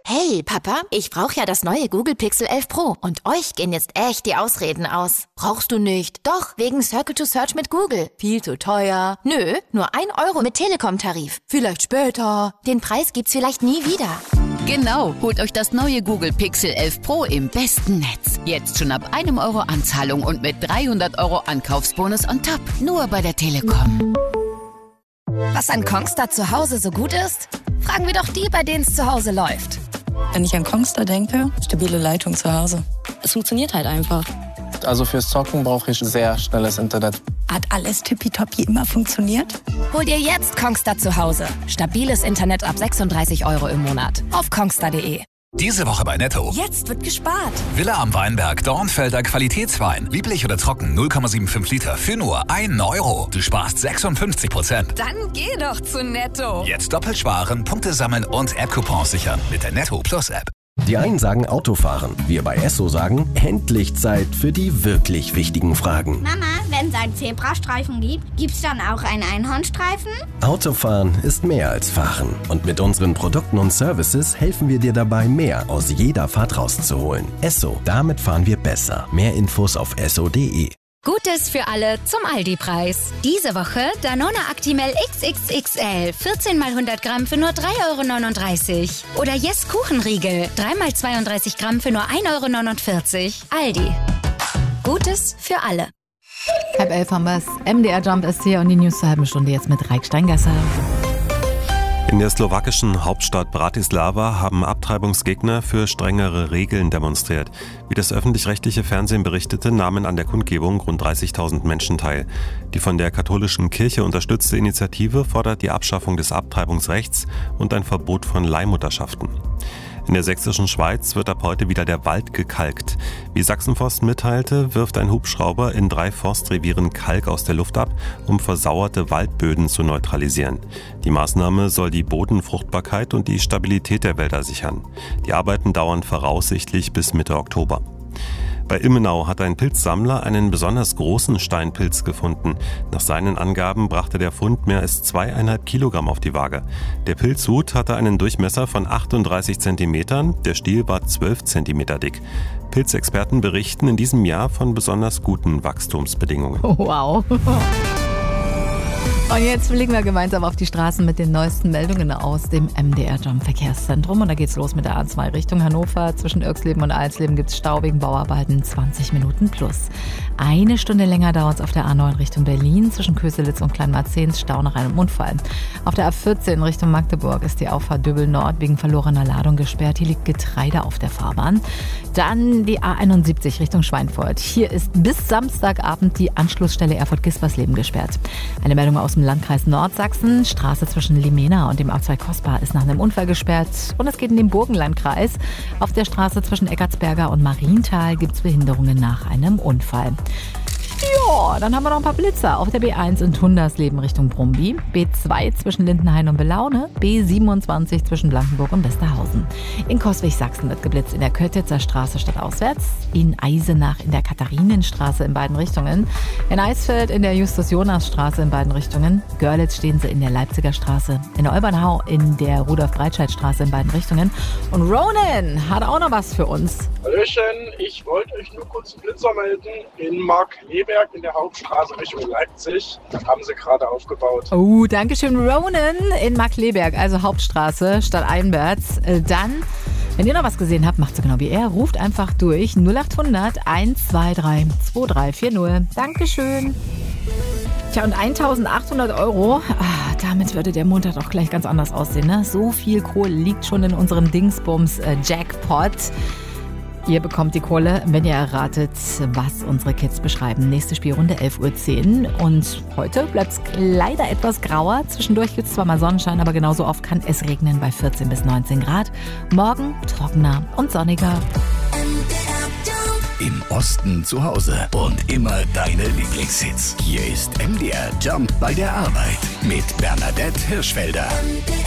Hey, Papa, ich brauche ja das neue Google Pixel 11 Pro und euch gehen jetzt echt die Ausreden aus. Brauchst du nicht? Doch, wegen Circle to Search mit Google. Viel zu teuer. Nö, nur 1 Euro mit Telekom-Tarif. Vielleicht später. Den Preis gibt's vielleicht nie wieder. Genau, holt euch das neue Google Pixel 11 Pro im besten Netz. Jetzt schon ab 1 Euro Anzahlung und mit 300 Euro Ankaufsbonus on top. Nur bei der Telekom. Was an Kongstar zu Hause so gut ist? Fragen wir doch die, bei denen es zu Hause läuft. Wenn ich an Kongstar denke, stabile Leitung zu Hause. Es funktioniert halt einfach. Also fürs Zocken brauche ich sehr schnelles Internet. Hat alles tippitoppi immer funktioniert? Hol dir jetzt Kongstar zu Hause. Stabiles Internet ab 36 Euro im Monat. Auf kongstar.de. Diese Woche bei Netto. Jetzt wird gespart. Villa am Weinberg, Dornfelder Qualitätswein. Lieblich oder trocken, 0,75 Liter für nur 1 Euro. Du sparst 56%. Dann geh doch zu Netto. Jetzt doppelt sparen, Punkte sammeln und App-Coupons sichern mit der Netto Plus App. Die einen sagen Autofahren, wir bei Esso sagen, endlich Zeit für die wirklich wichtigen Fragen. Mama, wenn es einen Zebrastreifen gibt, gibt's dann auch einen Einhornstreifen? Autofahren ist mehr als Fahren. Und mit unseren Produkten und Services helfen wir dir dabei, mehr aus jeder Fahrt rauszuholen. Esso, damit fahren wir besser. Mehr Infos auf esso.de. Gutes für alle zum Aldi-Preis. Diese Woche Danone Actimel XXXL 14 mal 100 Gramm für nur 3,39 € oder Yes Kuchenriegel 3 mal 32 Gramm für nur 1,49 €. Aldi. Gutes für alle. 10:30 haben wir es. MDR Jump ist hier und die News zur halben Stunde jetzt mit Raik Steingasser. In der slowakischen Hauptstadt Bratislava haben Abtreibungsgegner für strengere Regeln demonstriert. Wie das öffentlich-rechtliche Fernsehen berichtete, nahmen an der Kundgebung rund 30.000 Menschen teil. Die von der katholischen Kirche unterstützte Initiative fordert die Abschaffung des Abtreibungsrechts und ein Verbot von Leihmutterschaften. In der sächsischen Schweiz wird ab heute wieder der Wald gekalkt. Wie Sachsenforst mitteilte, wirft ein Hubschrauber in 3 Forstrevieren Kalk aus der Luft ab, um versauerte Waldböden zu neutralisieren. Die Maßnahme soll die Bodenfruchtbarkeit und die Stabilität der Wälder sichern. Die Arbeiten dauern voraussichtlich bis Mitte Oktober. Bei Ilmenau hat ein Pilzsammler einen besonders großen Steinpilz gefunden. Nach seinen Angaben brachte der Fund mehr als 2,5 Kilogramm auf die Waage. Der Pilzhut hatte einen Durchmesser von 38 Zentimetern, der Stiel war 12 Zentimeter dick. Pilzexperten berichten in diesem Jahr von besonders guten Wachstumsbedingungen. Wow. Und jetzt blicken wir gemeinsam auf die Straßen mit den neuesten Meldungen aus dem MDR Jump Verkehrszentrum. Und da geht's los mit der A2 Richtung Hannover. Zwischen Irxleben und Alsleben gibt's Stau wegen Bauarbeiten, 20 Minuten plus. 1 Stunde länger dauert's auf der A9 Richtung Berlin. Zwischen Köselitz und Kleinmarzens Stau nach einem Unfall. Auf der A14 Richtung Magdeburg ist die Auffahrt Döbel Nord wegen verlorener Ladung gesperrt. Hier liegt Getreide auf der Fahrbahn. Dann die A71 Richtung Schweinfurt. Hier ist bis Samstagabend die Anschlussstelle Erfurt-Gispersleben gesperrt. Eine Meldung aus dem Landkreis Nordsachsen. Straße zwischen Limena und dem A2 Kosbar ist nach einem Unfall gesperrt. Und es geht in den Burgenlandkreis. Auf der Straße zwischen Eckartsberger und Marienthal gibt es Behinderungen nach einem Unfall. Ja, dann haben wir noch ein paar Blitzer auf der B1 in Tundersleben Richtung Brumby, B2 zwischen Lindenhain und Belaune, B27 zwischen Blankenburg und Westerhausen. In Coswig-Sachsen wird geblitzt in der Köttitzer Straße stadtauswärts, in Eisenach in der Katharinenstraße in beiden Richtungen, in Eisfeld in der Justus-Jonas-Straße in beiden Richtungen, Görlitz stehen sie in der Leipziger Straße, in Olbernhau in der Rudolf-Breitscheid-Straße in beiden Richtungen. Und Ronan hat auch noch was für uns. Hallöchen, ich wollte euch nur kurz einen Blitzer melden. In Markleberg in der Hauptstraße Richtung Leipzig haben sie gerade aufgebaut. Oh, danke schön, Ronan in Markleberg, also Hauptstraße statt Einwärts. Dann, wenn ihr noch was gesehen habt, macht so genau wie er. Ruft einfach durch 0800 123 2340. Dankeschön. Tja, und 1.800 €, damit würde der Montag auch gleich ganz anders aussehen, ne? So viel Kohle liegt schon in unserem Dingsbums Jackpot. Ihr bekommt die Kohle, wenn ihr erratet, was unsere Kids beschreiben. Nächste Spielrunde 11:10 Uhr. Und heute bleibt es leider etwas grauer. Zwischendurch gibt es zwar mal Sonnenschein, aber genauso oft kann es regnen bei 14 bis 19 Grad. Morgen trockener und sonniger. Im Osten zu Hause und immer deine Lieblingshits. Hier ist MDR Jump bei der Arbeit mit Bernadette Hirschfelder.